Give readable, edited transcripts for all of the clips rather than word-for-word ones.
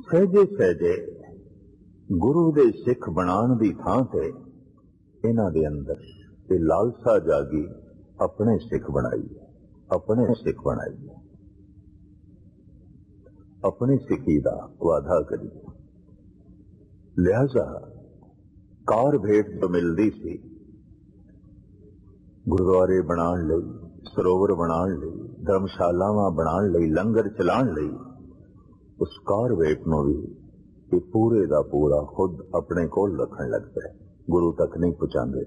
सहजे सहजे गुरु दे सिख बनाने की थां ते इन्हां दे अंदर ते लालसा जागी, अपने सिख बनाइए, अपने सिख बनाइए, अपनी सिखी का वादा करिए। लिहाजा कार भेंट जो मिलती सी गुरुद्वारे बनाने लई, सरोवर बनाने लई, धर्मशालावां बनाने लई, लंगर चलाने लई, उस कार भेंट नूं भी ये पूरे का पूरा खुद अपने कोल रखन लग पे, गुरु तक नहीं पहुंचाते।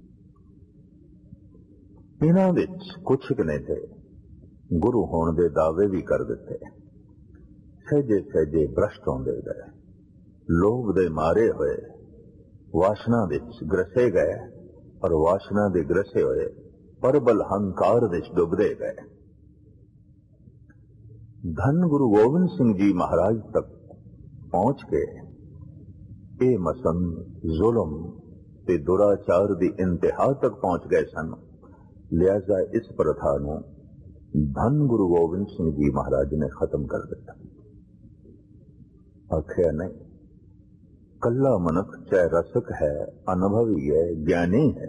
इन्हां विच कुछ ने थे गुरु होने दे दावे भी कर दिते। सहजे सहजे भ्रष्ट होंदे गए, लोभ दे मारे हुए वासना विच ग्रसे गए और वासना दे ग्रसे हुए परबल हंकार विच डुबदे गए। धन गुरु गोबिंद सिंह जी महाराज तक पहुंच के ये मसंद जुल्म ते दुराचार की इंतहा तक पहुंच गए सन। लिहाजा इस प्रथा नूं धन गुरु गोबिंद सिंह जी महाराज ने खत्म कर दिया। आखिया नहीं, कल्ला मनुख चाहे रसक है, अनुभवी है, ज्ञानी है,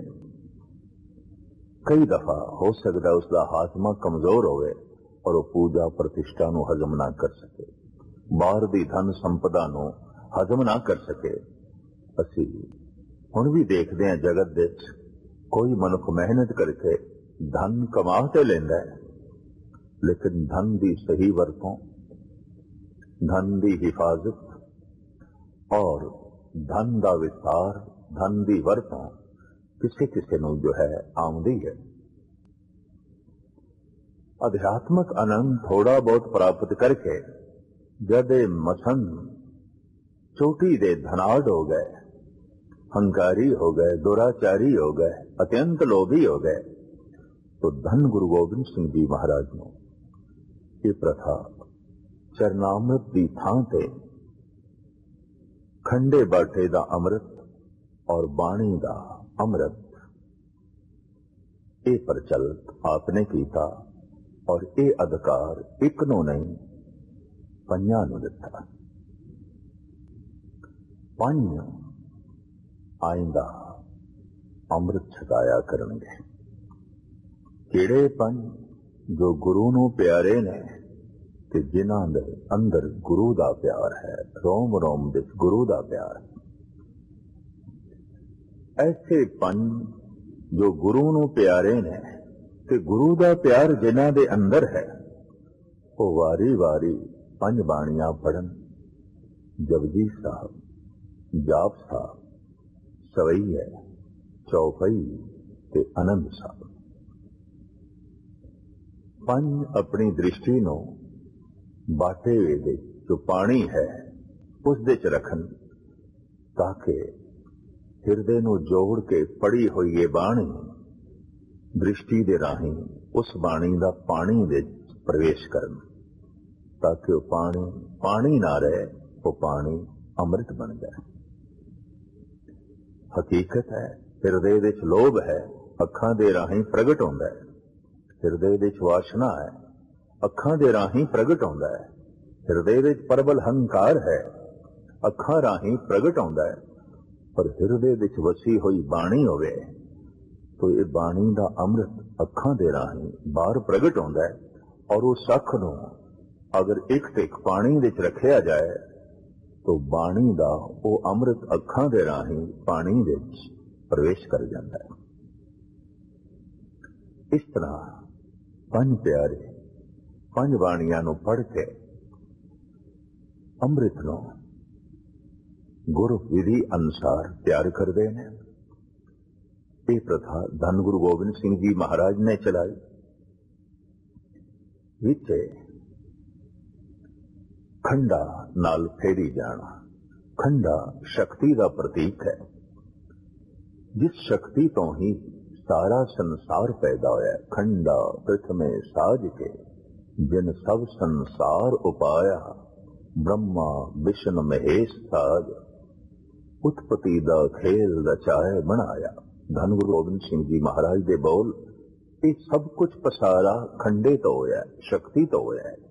कई दफा हो सकता उसका हाथमा कमजोर होवे और वो पूजा प्रतिष्ठा नूं हजम ना कर सके, बाहर दी धन संपदा नूं हजम ना कर सके। असी हुण भी देखते हैं जगत विच कोई मनुख मेहनत करके धन कमा ते लैंदा है, लेकिन धन की सही वरतों, धन की हिफाजत और धन का विस्तार, धन की वरतों किसी किसी नूं जो है आउंदी है। अध्यात्मक आनंद थोड़ा बहुत प्राप्त करके जद मसंद चोटी दे धनाढ़ हो गए, हंकारी हो गए, दुराचारी हो गए, अत्यंत लोभी हो गए, तो धन गुरु गोबिंद सिंह जी महाराज ने ये प्रथा चरनामृत की थां ते खंडे बाटे दा अमृत और बाणी दा अमृत ये प्रचलित आपने कीता और ये अधिकार एक नूं नहीं पंजां नूं दिता। पंज आइंदा अमृत छकाया करनगे। किहड़े पंज? जो गुरु नूं प्यारे ने ते जिन्हां दे अंदर गुरु दा प्यार है, रोम रोम विच गुरु दा प्यार है। ऐसे पंज जो गुरु नूं प्यारे ने ते गुरु दा प्यार जिन्हां दे अंदर है, वो वारी वारी पंज बाणियां पढ़न। जपजी साहब, जाप साहब, सवैया, चौपई ते आनंद साहब। पंज अपनी दृष्टि नूं बाटे दे जो पानी है उस दे च रखन, ताकि हिरदे नूं जोड़ के पढ़ी हुई ये बाणी दृष्टि दे राही उस बाणी दा पानी दे प्रवेश करन, ताकि वो पानी पानी ना रहे, वो पानी अमृत बन जाए। हकीकत है हिरदे विच लोभ है, अखां दे राही प्रगट होंदा है। हिरदे विच वासना है, अखां दे राही प्रगट होंदा है। हिरदे विच परबल हंकार है, अखां राही प्रगट होंदा है। पर हिरदे विच वसी हुई बाणी होवे तो ये बाणी दा अमृत अखां दे राही बाहर प्रगट होंदा है, और उस अख नूं अगर एक टिक पानी विच रखिया जाए तो बाणी दा वो अमृत अखां दे राही पानी विच प्रवेश कर जाता है। इस तरह पंज प्यारे पंज बाणियां नूं पढ़ के अमृत नूं गुरु विधि अनुसार तैयार करते हैं। ये प्रथा धन गुरु गोबिंद सिंह जी महाराज ने चलाई। विचे खंडा नाल फेरी जाना। खंडा शक्ति का प्रतीक है, जिस शक्ति तो ही सारा संसार पैदा होया। खंडा प्रथमे साज के जिन सब संसार उपाया, ब्रह्मा विष्णु महेश साज, उत्पत्ति दा खेल रचाए बनाया। धन गुरु गोबिंद सिंह जी महाराज दे बोल, ये सब कुछ पसारा खंडे तो होया, शक्ति तो होया है।